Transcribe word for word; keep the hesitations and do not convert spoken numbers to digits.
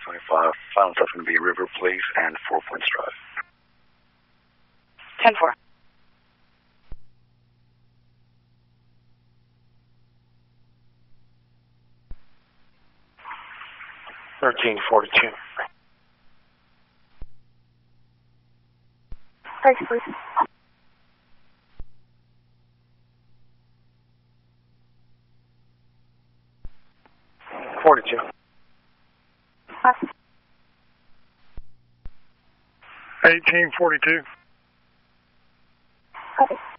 twenty-five. Final stuff's going to be River Place and Four Points Drive. ten four. thirteen forty-two. Thanks, please. forty-two. Awesome. eighteen forty-two. Copy.